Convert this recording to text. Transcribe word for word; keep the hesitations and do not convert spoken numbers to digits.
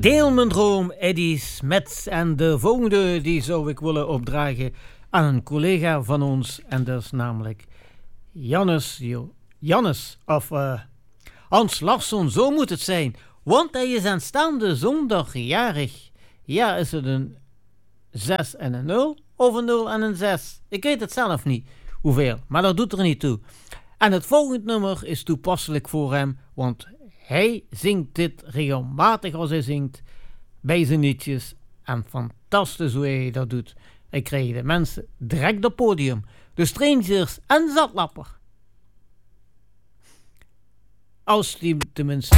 Deel mijn droom, Eddie Smets. En de volgende die zou ik willen opdragen aan een collega van ons. En dat is namelijk Jannes, Jannes of uh, Hans Larsson, zo moet het zijn. Want hij is aanstaande zondag jarig. Ja, is het een zes en een nul of een nul en een zes? Ik weet het zelf niet hoeveel, maar dat doet er niet toe. En het volgende nummer is toepasselijk voor hem, want hij zingt dit regelmatig als hij zingt bij zijn liedjes. En fantastisch hoe hij dat doet. Hij krijgt de mensen direct op het podium. De Strangers en Zatlapper. Als die tenminste...